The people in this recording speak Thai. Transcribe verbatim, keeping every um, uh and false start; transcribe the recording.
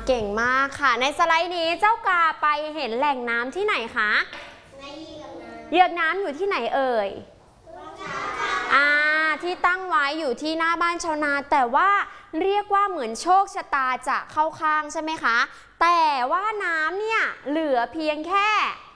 เก่งมากค่ะในสไลด์นี้เจ้ากาไปเห็นแหล่งน้ำที่ไหนคะในเหยือกน้ำอยู่ที่ไหนเอ่ยอ่าที่ตั้งไว้อยู่ที่หน้าบ้านชาวนาแต่ว่าเรียกว่าเหมือนโชคชะตาจะเข้าข้างใช่ไหมคะแต่ว่าน้ำเนี่ยเหลือเพียงแค่